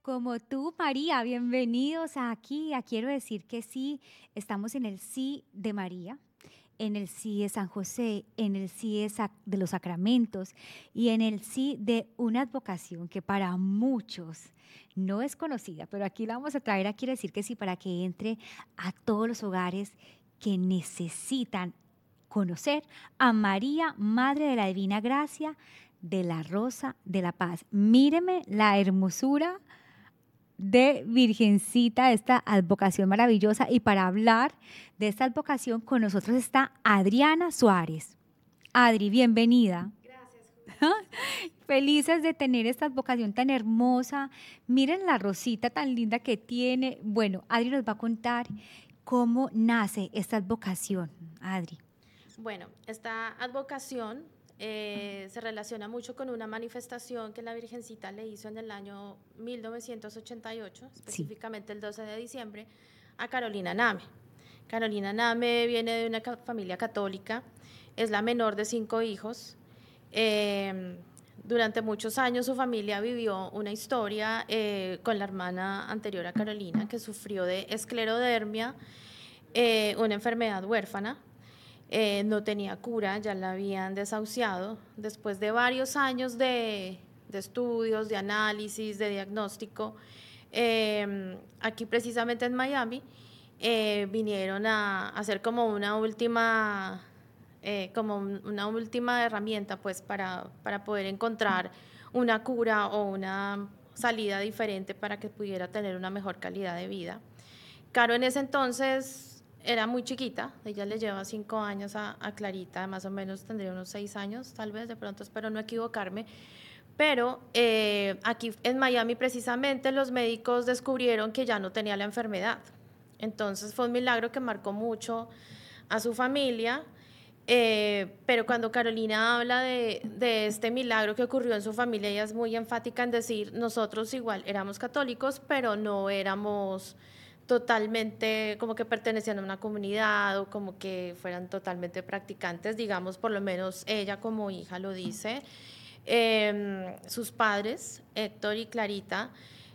Como tú, María, bienvenidos aquí. Quiero decir que sí, estamos en el sí de María, en el sí de San José, en el sí de los sacramentos y en el sí de una advocación que para muchos no es conocida, pero aquí la vamos a traer. Quiero decir que sí, para que entre a todos los hogares que necesitan conocer a María, Madre de la Divina Gracia, de la Rosa de la Paz. Míreme la hermosura de Virgencita, esta advocación maravillosa. Y para hablar de esta advocación con nosotros está Adriana Suárez. Adri, bienvenida. Gracias, Juli. Felices de tener esta advocación tan hermosa. Miren la rosita tan linda que tiene. Bueno, Adri nos va a contar cómo nace esta advocación. Adri. Bueno, esta advocación se relaciona mucho con una manifestación que la Virgencita le hizo en el año 1988, Sí. específicamente el 12 de diciembre, a Carolina Name. Carolina Name viene de una familia católica, es la menor de 5 hijos. Durante muchos años su familia vivió una historia con la hermana anterior a Carolina que sufrió de esclerodermia, una enfermedad huérfana. No tenía cura, ya la habían desahuciado. Después de varios años de estudios, de análisis, de diagnóstico, aquí precisamente en Miami, vinieron a hacer como una última, una última herramienta pues, para poder encontrar una cura o una salida diferente para que pudiera tener una mejor calidad de vida. Caro en ese entonces era muy chiquita, ella le lleva 5 años a Clarita, más o menos tendría unos 6 años, tal vez, de pronto espero no equivocarme, pero aquí en Miami precisamente los médicos descubrieron que ya no tenía la enfermedad. Entonces fue un milagro que marcó mucho a su familia, pero cuando Carolina habla de este milagro que ocurrió en su familia, ella es muy enfática en decir, nosotros igual éramos católicos, pero no éramos totalmente como que pertenecían a una comunidad o como que fueran totalmente practicantes, digamos, por lo menos ella como hija lo dice. Sus padres, Héctor y Clarita,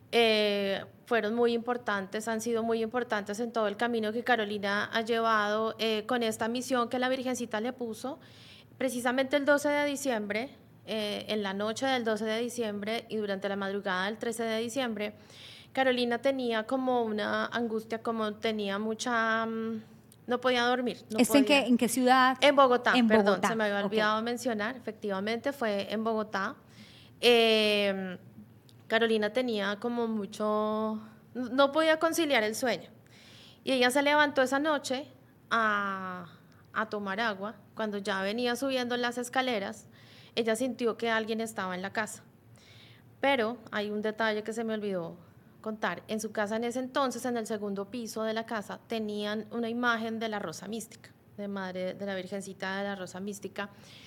fueron muy importantes, han sido muy importantes en todo el camino que Carolina ha llevado con esta misión que la Virgencita le puso. Precisamente el 12 de diciembre, en la noche del 12 de diciembre y durante la madrugada del 13 de diciembre, Carolina tenía como una angustia, como tenía mucha... no podía dormir, no ¿Esto podía. en qué ciudad? En Bogotá, En perdón, se Bogotá. me había Ok. olvidado mencionar, efectivamente fue en Bogotá. Eh, Carolina tenía como mucho, no podía conciliar el sueño. Y ella se levantó esa noche a, a tomar agua. Cuando ya venía subiendo las escaleras, ella sintió que alguien estaba en la casa. Pero hay un detalle que se me olvidó contar. En su casa en ese entonces, en el segundo piso de la casa, tenían una imagen de la Rosa Mística, de Madre de la Virgencita de la Rosa Mística.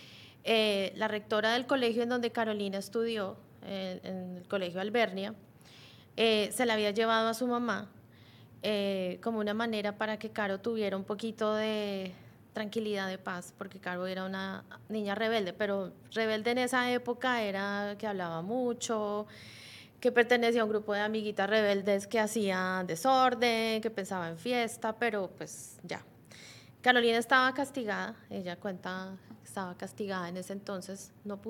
La rectora del colegio en donde Carolina estudió, en el colegio Albernia, se la había llevado a su mamá como una manera para que Caro tuviera un poquito de tranquilidad, de paz, porque Caro era una niña rebelde, pero rebelde en esa época era que hablaba mucho, que pertenecía a un grupo de amiguitas rebeldes que hacían desorden, que pensaba en fiesta, pero pues ya. Carolina estaba castigada, ella cuenta que estaba castigada en ese entonces, no pudo